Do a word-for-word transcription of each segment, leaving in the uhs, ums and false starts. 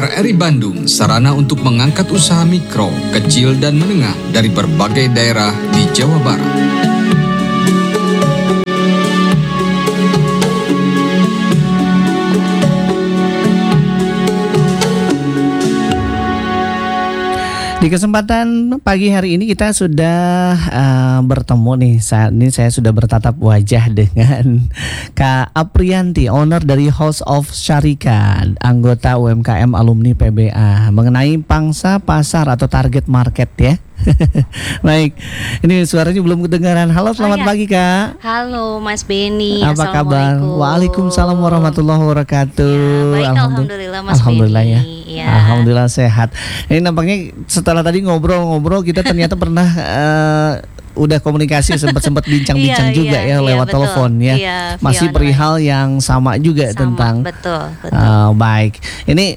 R R I Bandung, sarana untuk mengangkat usaha mikro, kecil, dan menengah dari berbagai daerah di Jawa Barat. Di kesempatan pagi hari ini kita sudah uh, bertemu nih. Saat ini saya sudah bertatap wajah dengan Kak Aprianti, owner dari House of Syarika, anggota U M K M alumni P B A, mengenai pangsa pasar atau target market ya. Baik, ini suaranya belum kedengaran. Halo, selamat oh, ya. pagi Kak. Halo Mas Beni. Apa kabar? Waalaikumsalam warahmatullahi wabarakatuh. Ya, baik, alhamdulillah Mas Alhamdulillah Beni. ya. Ya. Alhamdulillah sehat. Ini nampaknya setelah tadi ngobrol-ngobrol kita ternyata pernah uh, udah komunikasi sempat-sempat bincang-bincang iya, juga iya, ya lewat iya, telepon ya. Iya, masih perihal yang sama juga sama, tentang betul, betul. Uh, baik. Ini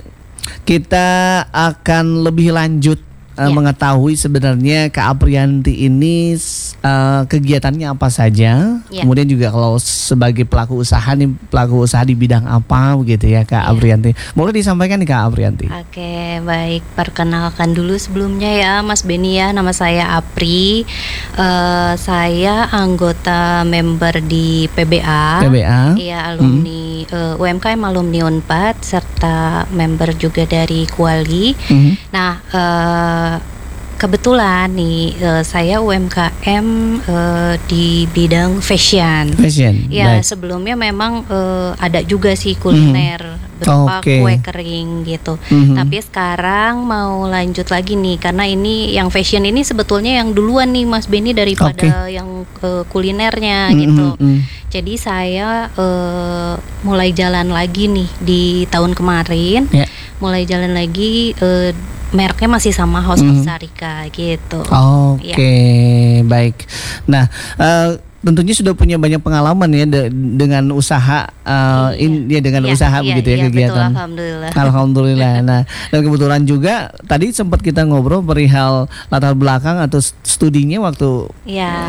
kita akan lebih lanjut Uh, ya. mengetahui sebenarnya Kak Aprianti ini uh, kegiatannya apa saja, ya. Kemudian juga kalau sebagai pelaku usaha nih, pelaku usaha di bidang apa begitu ya Kak ya. Aprianti. Boleh disampaikan nih Kak Aprianti. Oke, baik, perkenalkan dulu sebelumnya ya Mas Beni ya, nama saya Apri, uh, saya anggota member di P B A, P B A, iya alumni hmm. uh, U M K M alumni Unpad serta member juga dari Kuali. Hmm. Nah. Uh, Kebetulan nih uh, saya U M K M uh, di bidang fashion. Fashion. Ya, baik. Sebelumnya memang uh, ada juga sih kuliner mm-hmm. berupa okay. kue kering gitu. Mm-hmm. Tapi sekarang mau lanjut lagi nih karena ini yang fashion ini sebetulnya yang duluan nih Mas Beni daripada okay. yang uh, kulinernya mm-hmm. gitu. Jadi saya uh, mulai jalan lagi nih di tahun kemarin. Yeah. Mulai jalan lagi uh, mereknya masih sama House mm. of Syarika gitu. Oke, okay, ya. Baik. Nah, uh, tentunya sudah punya banyak pengalaman ya de- dengan usaha, uh, iya. in, ya dengan iya, usaha iya, begitu ya iya, kegiatan. Betul, alhamdulillah. Alhamdulillah. Nah, dan kebetulan juga tadi sempat kita ngobrol perihal latar belakang atau studinya waktu. Iya.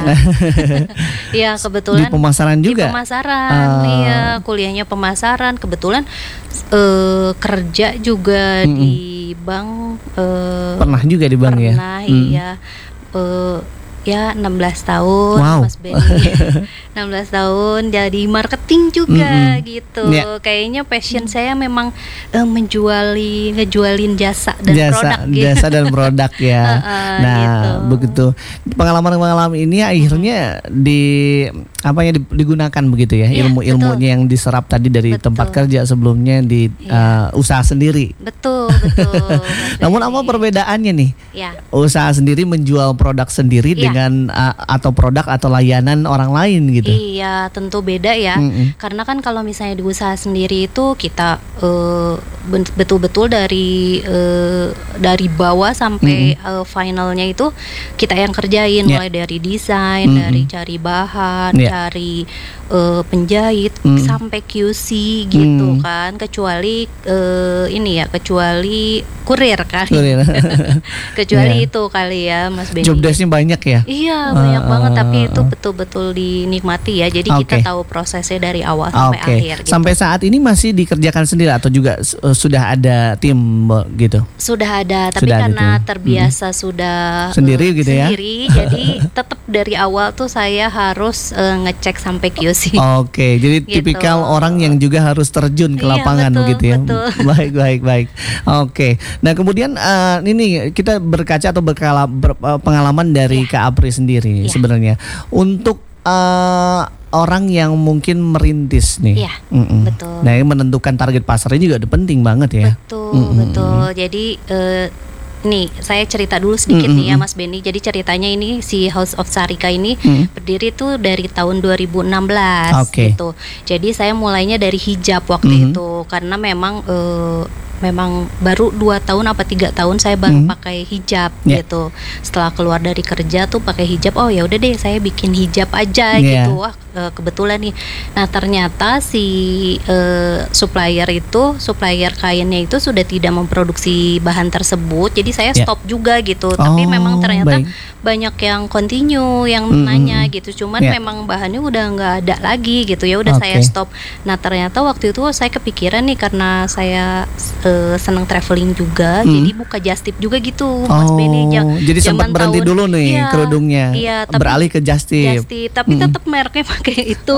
Iya kebetulan. Di pemasaran juga. Di pemasaran, uh, iya kuliahnya pemasaran. Kebetulan uh, kerja juga mm-mm. di bank. Uh, pernah juga di bank pernah, ya. Pernah, iya. Mm. Uh, Ya enam belas tahun wow. Mas Beni. enam belas tahun jadi marketing juga mm-hmm. gitu. Yeah. Kayaknya passion saya memang uh, menjuali ngejualin jasa dan jasa, produk gitu. Jasa dan produk ya. uh, uh, nah, gitu. begitu. Pengalaman-pengalaman ini akhirnya di apa ya digunakan begitu ya, yeah, ilmu-ilmunya betul. Yang diserap tadi dari betul. Tempat kerja sebelumnya di yeah. uh, usaha sendiri. Betul, betul. Namun apa perbedaannya nih? Yeah. Usaha sendiri menjual produk sendiri yeah. dengan uh, atau produk atau layanan orang lain gitu. Iya, tentu beda ya. Mm-mm. Karena kan kalau misalnya di usaha sendiri itu kita uh, betul-betul dari uh, dari bawah sampai uh, finalnya itu kita yang kerjain, yeah. mulai dari desain, mm-hmm. dari cari bahan, yeah. cari uh, penjahit mm. sampai Q C gitu mm. kan. Kecuali uh, ini ya, kecuali kurir kali. Kurir. Kecuali yeah. itu kali ya, Mas Beni. Job desk-nya banyak ya? Iya, banyak uh, banget, tapi itu betul-betul dinikmati ya. Jadi okay. kita tahu prosesnya dari awal sampai okay. akhir gitu. Sampai saat ini masih dikerjakan sendiri atau juga uh, sudah ada tim gitu? Sudah ada, tapi sudah karena ada terbiasa hmm. sudah sendiri uh, gitu ya. Sendiri, jadi tetap dari awal tuh saya harus uh, ngecek sampai Q C. Oke, okay. Jadi gitu. Tipikal orang yang juga harus terjun ke lapangan iya, betul, begitu ya. Betul. Baik, baik, baik. Oke. Okay. Nah, kemudian uh, ini kita berkaca atau berkala, ber, uh, pengalaman dari yeah. Kak Apri sendiri yeah. sebenarnya untuk uh, orang yang mungkin merintis nih. Iya, betul. Nah, menentukan target pasarnya juga ada penting banget ya. Betul, Mm-mm. betul. Jadi uh, nih saya cerita dulu sedikit mm-hmm. nih ya Mas Beni. Jadi ceritanya ini si House of Syarika ini mm-hmm. berdiri tuh dari tahun dua ribu enam belas okay. gitu. Jadi saya mulainya dari hijab waktu mm-hmm. itu karena memang uh, memang baru dua tahun apa tiga tahun saya baru mm-hmm. pakai hijab yeah. gitu. Setelah keluar dari kerja tuh pakai hijab. Oh ya udah deh saya bikin hijab aja yeah. gitu. Wah kebetulan nih. Nah ternyata si uh, supplier itu supplier kainnya itu sudah tidak memproduksi bahan tersebut. Jadi saya yeah. stop juga gitu. Oh, tapi memang ternyata baik. Banyak yang continue yang mm-hmm. nanya gitu. Cuman yeah. memang bahannya udah nggak ada lagi gitu. Ya udah okay. saya stop. Nah ternyata waktu itu saya kepikiran nih karena saya eh, senang traveling juga, Hmm. jadi buka just tip juga gitu, Mas Oh, Benny. Ja- jadi sempat zaman berhenti tahun- dulu nih Iya, kerudungnya, iya, tapi- beralih ke just tip. Just tip, tapi Mm-mm. tetap mereknya pakai itu